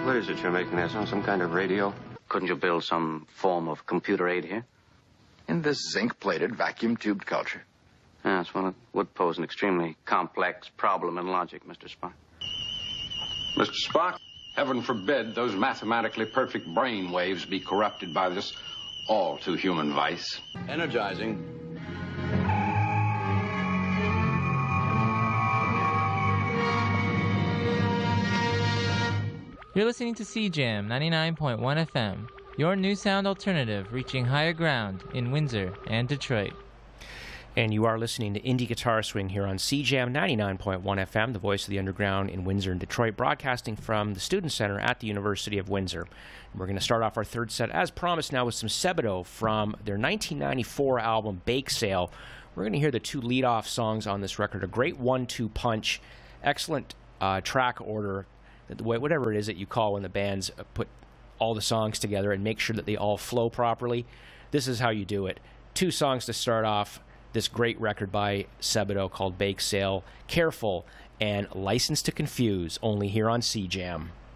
What is it you're making there, son? Some kind of radio? Couldn't you build some form of computer aid here? In this zinc-plated, vacuum-tubed culture. Yes, well, it would pose an extremely complex problem in logic, Mr. Spock. Mr. Spock, heaven forbid those mathematically perfect brain waves be corrupted by this all-too-human vice. Energizing. You're listening to CJAM 99.1 FM, your new sound alternative reaching higher ground in Windsor and Detroit. And you are listening to Indie Guitar Swing here on CJAM 99.1 FM, the voice of the underground in Windsor and Detroit, broadcasting from the Student Center at the University of Windsor. We're going to start off our third set, as promised, now with some Sebadoh from their 1994 album, Bake Sale. We're going to hear the two lead-off songs on this record, a great 1-2 punch, excellent track order, whatever it is that you call when the bands put all the songs together and make sure that they all flow properly. This is how you do it. Two songs to start off this great record by Sebadoh called Bake Sale, Careful, and License to Confuse, only here on CJAM.